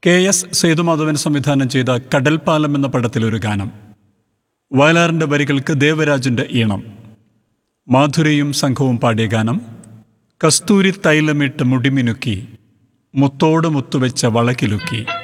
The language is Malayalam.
കെ.എസ്. സേതുമാധവൻ സംവിധാനം ചെയ്ത കടൽപ്പാലം എന്ന പടത്തിലൊരു ഗാനം. വയലാറിൻ്റെ വരികൾക്ക് ദേവരാജൻ്റെ ഈണം. മാധുരിയും സംഘവും പാടിയ ഗാനം. കസ്തൂരി തൈലമിട്ട് മുടിമിനുക്കി മുത്തോട് മുത്തുവെച്ച വളകിലുക്കി.